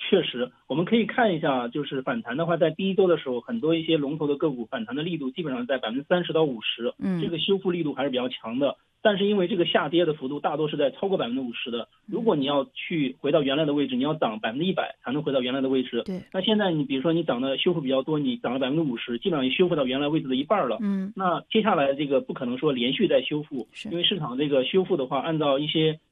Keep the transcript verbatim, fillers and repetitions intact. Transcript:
确实，我们可以看一下，就是反弹的话，在第一周的时候，很多一些龙头的个股反弹的力度基本上在百分之三十到五十， 嗯， 这个修复力度还是比较强的。但是因为这个下跌的幅度大多是在超过百分之五十的，如果你要去回到原来的位置，你要涨百分之一百才能回到原来的位置。 对， 那现在你比如说你涨的修复比较多，你涨了百分之五十，基本上也修复到原来位置的一半了。 嗯， 那接下来这个不可能说连续再修复，因为市场这个修复的话，按照一些